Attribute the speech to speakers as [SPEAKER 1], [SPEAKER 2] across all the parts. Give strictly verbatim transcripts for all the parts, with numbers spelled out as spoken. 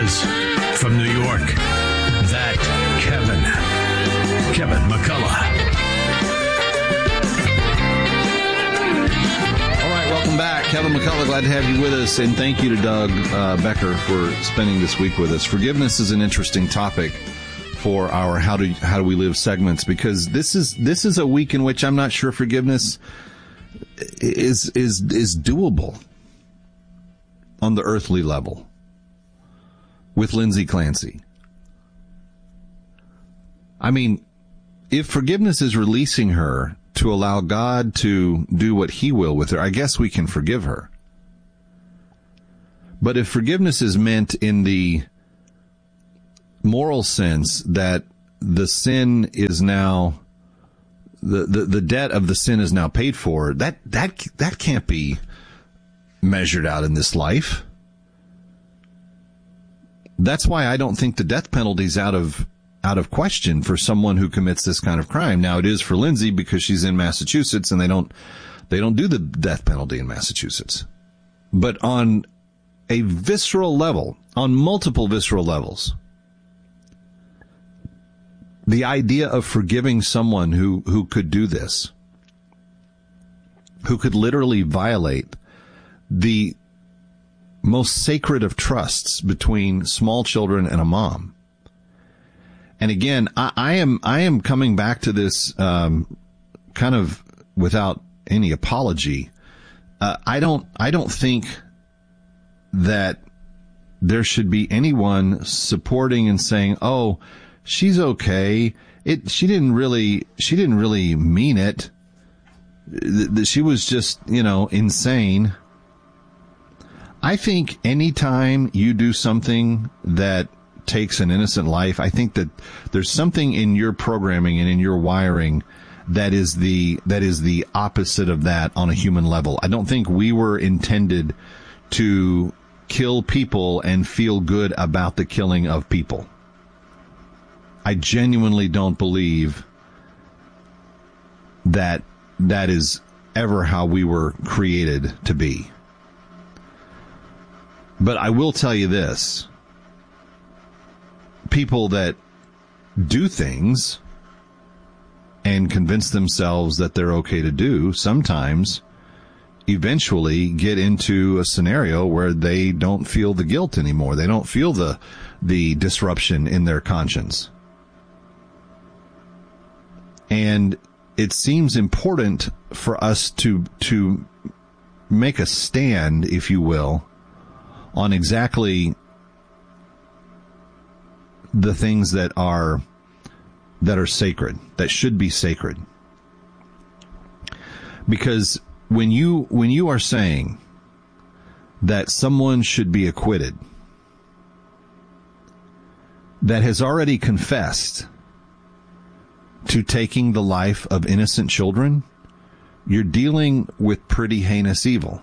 [SPEAKER 1] is, from New York, that Kevin, Kevin McCullough.
[SPEAKER 2] All right, welcome back. Kevin McCullough, glad to have you with us. And thank you to Doug uh, Becker for spending this week with us. Forgiveness is an interesting topic for our How Do How Do We Live segments, because this is this is a week in which I'm not sure forgiveness is is is doable on the earthly level with Lindsay Clancy. I mean, if forgiveness is releasing her to allow God to do what he will with her, I guess we can forgive her. But if forgiveness is meant in the moral sense that the sin is now, the, the, the debt of the sin is now paid for, that, that, that can't be measured out in this life. That's why I don't think the death penalty is out of out of question for someone who commits this kind of crime. Now, it is for Lindsay because she's in Massachusetts and they don't they don't do the death penalty in Massachusetts. But on a visceral level, on multiple visceral levels, the idea of forgiving someone who, who could do this, who could literally violate the most sacred of trusts between small children and a mom. And again, I, I am I am coming back to this um, kind of without any apology. Uh, I don't I don't think that there should be anyone supporting and saying, "Oh, she's okay. It she didn't really she didn't really mean it. She was just, you know, insane." I think anytime you do something that takes an innocent life, I think that there's something in your programming and in your wiring that is the that is the opposite of that on a human level. I don't think we were intended to kill people and feel good about the killing of people. I genuinely don't believe that that is ever how we were created to be. But I will tell you this. People that do things and convince themselves that they're okay to do sometimes eventually get into a scenario where they don't feel the guilt anymore. They don't feel the the disruption in their conscience. And it seems important for us to to make a stand, if you will, on exactly the things that are that are sacred, that should be sacred. Because when you when you are saying that someone should be acquitted that has already confessed to taking the life of innocent children, you're dealing with pretty heinous evil.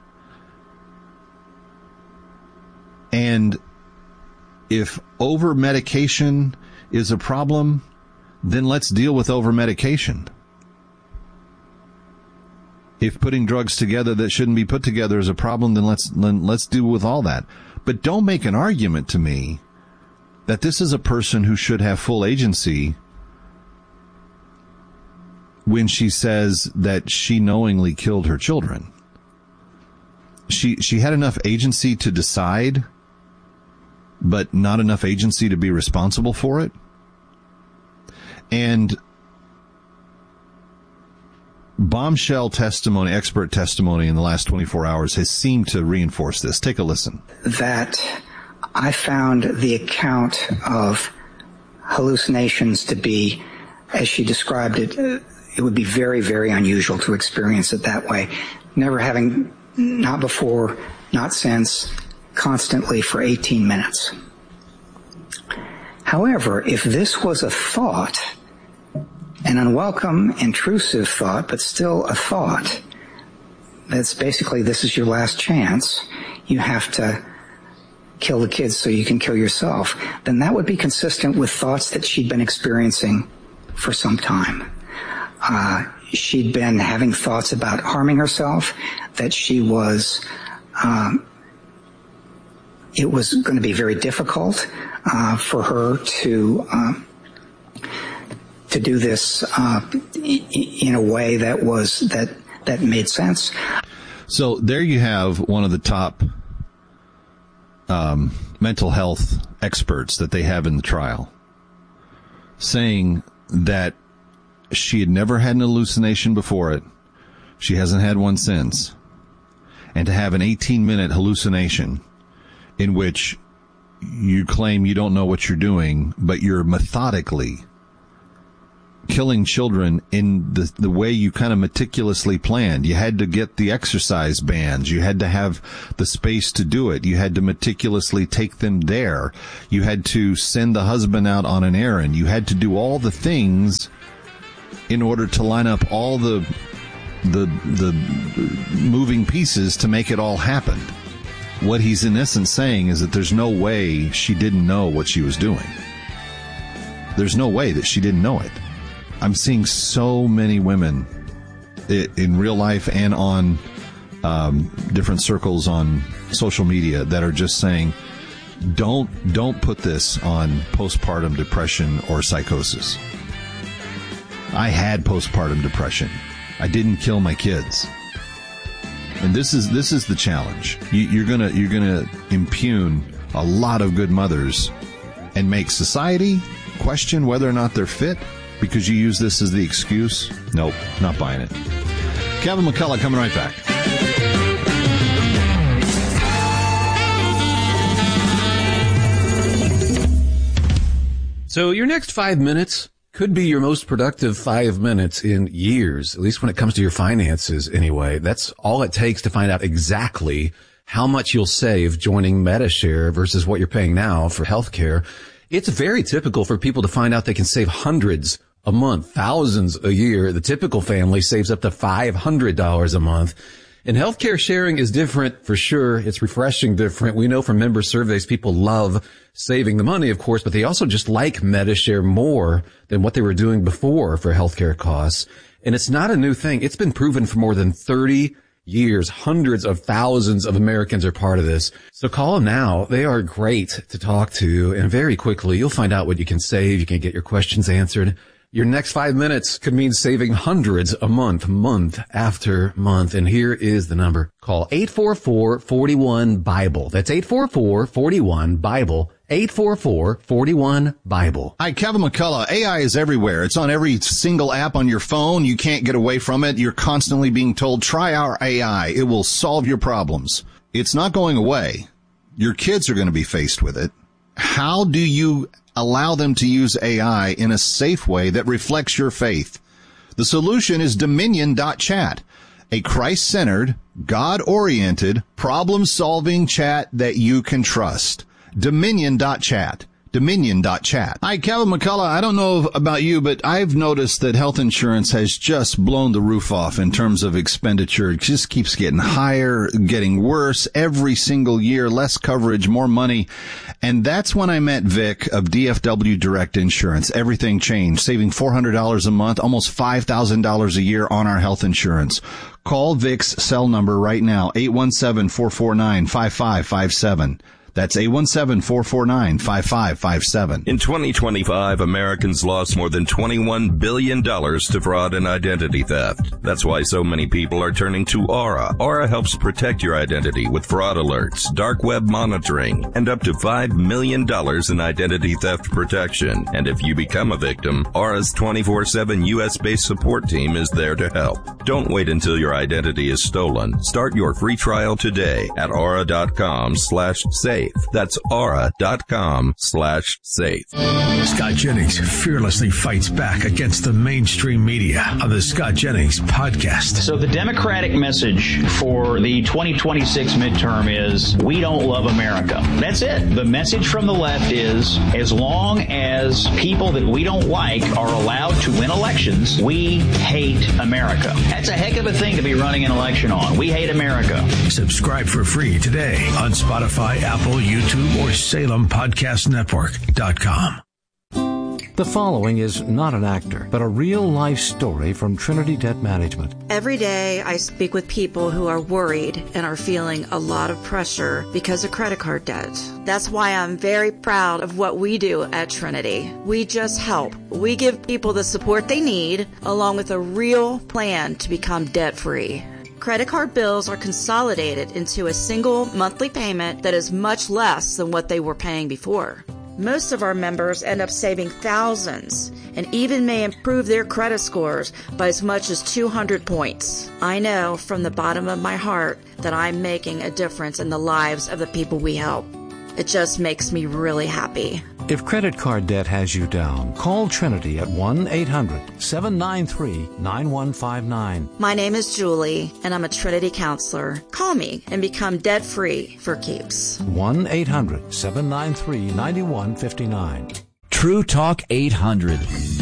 [SPEAKER 2] And if over-medication is a problem, then let's deal with over-medication. If putting drugs together that shouldn't be put together is a problem, then let's then let's deal with all that. But don't make an argument to me that this is a person who should have full agency when she says that she knowingly killed her children. She she had enough agency to decide, but not enough agency to be responsible for it. And bombshell testimony, expert testimony in the last twenty-four hours has seemed to reinforce this. Take a listen.
[SPEAKER 3] That I found the account of hallucinations to be, as she described it, it would be very, very unusual to experience it that way. Never having, not before, not since, constantly for eighteen minutes. However, if this was a thought, an unwelcome, intrusive thought, but still a thought, that's basically, this is your last chance, you have to kill the kids so you can kill yourself, then that would be consistent with thoughts that she'd been experiencing for some time. Uh, she'd been having thoughts about harming herself, that she was um, it was going to be very difficult uh, for her to uh, to do this uh, in a way that was that that made sense.
[SPEAKER 2] So there you have one of the top um, mental health experts that they have in the trial saying that she had never had an hallucination before it. She hasn't had one since. And to have an eighteen-minute hallucination in which you claim you don't know what you're doing, but you're methodically killing children in the the way you kind of meticulously planned. You had to get the exercise bands. You had to have the space to do it. You had to meticulously take them there. You had to send the husband out on an errand. You had to do all the things in order to line up all the the the moving pieces to make it all happen. What he's in essence saying is that there's no way she didn't know what she was doing. There's no way that she didn't know it. I'm seeing so many women in real life and on um, different circles on social media that are just saying, don't don't put this on postpartum depression or psychosis. I had postpartum depression. I didn't kill my kids. And this is this is the challenge. You, you're gonna you're gonna impugn a lot of good mothers and make society question whether or not they're fit because you use this as the excuse. Nope, not buying it. Kevin McCullough coming right back.
[SPEAKER 4] So your next five minutes could be your most productive five minutes in years, at least when it comes to your finances anyway. That's all it takes to find out exactly how much you'll save joining Medi-Share versus what you're paying now for healthcare. It's very typical for people to find out they can save hundreds a month, thousands a year. The typical family saves up to five hundred dollars a month. And healthcare sharing is different for sure. It's refreshing different. We know from member surveys people love saving the money, of course, but they also just like Medi-Share more than what they were doing before for healthcare costs. And it's not a new thing. It's been proven for more than thirty years. Hundreds of thousands of Americans are part of this. So call them now. They are great to talk to. And very quickly, you'll find out what you can save. You can get your questions answered. Your next five minutes could mean saving hundreds a month, month after month. And here is the number. Call eight four four, four one, BIBLE. That's eight four four, four one, BIBLE. eight four four, four one, BIBLE.
[SPEAKER 2] Hi, Kevin McCullough. A I is everywhere. It's on every single app on your phone. You can't get away from it. You're constantly being told, try our A I. It will solve your problems. It's not going away. Your kids are going to be faced with it. How do you allow them to use A I in a safe way that reflects your faith? The solution is Dominion dot chat, a Christ-centered, God-oriented, problem-solving chat that you can trust. Dominion dot chat. Dominion dot chat. Hi, Kevin McCullough. I don't know about you, but I've noticed that health insurance has just blown the roof off in terms of expenditure. It just keeps getting higher, getting worse every single year, less coverage, more money. And that's when I met Vic of D F W Direct Insurance. Everything changed, saving four hundred dollars a month, almost five thousand dollars a year on our health insurance. Call Vic's cell number right now, eight one seven, four four nine, five five five seven. That's eight one seven, four four nine, five five five seven.
[SPEAKER 5] In twenty twenty-five, Americans lost more than twenty-one billion dollars to fraud and identity theft. That's why so many people are turning to Aura. Aura helps protect your identity with fraud alerts, dark web monitoring, and up to five million dollars in identity theft protection. And if you become a victim, Aura's twenty-four seven U S-based support team is there to help. Don't wait until your identity is stolen. Start your free trial today at aura.com slash safe. That's aura.com slash safe.
[SPEAKER 1] Scott Jennings fearlessly fights back against the mainstream media on the Scott Jennings podcast.
[SPEAKER 6] So the Democratic message for the twenty twenty-six midterm is, we don't love America. That's it. The message from the left is, as long as people that we don't like are allowed to win elections, we hate America. That's a heck of a thing to be running an election on. We hate America.
[SPEAKER 1] Subscribe for free today on Spotify, Apple, YouTube, or Salem Podcast Network dot com.
[SPEAKER 7] The following is not an actor, but a real-life story from Trinity Debt Management.
[SPEAKER 8] Every day I speak with people who are worried and are feeling a lot of pressure because of credit card debt. That's why I'm very proud of what we do at Trinity. We just help. We give people the support they need, along with a real plan to become debt-free. Credit card bills are consolidated into a single monthly payment that is much less than what they were paying before. Most of our members end up saving thousands and even may improve their credit scores by as much as two hundred points. I know from the bottom of my heart that I'm making a difference in the lives of the people we help. It just makes me really happy.
[SPEAKER 7] If credit card debt has you down, call Trinity at one eight hundred seven nine three nine one five nine.
[SPEAKER 8] My name is Julie, and I'm a Trinity counselor. Call me and become debt-free for keeps.
[SPEAKER 7] one eight hundred seven nine three nine one five nine.
[SPEAKER 9] True Talk eight hundred.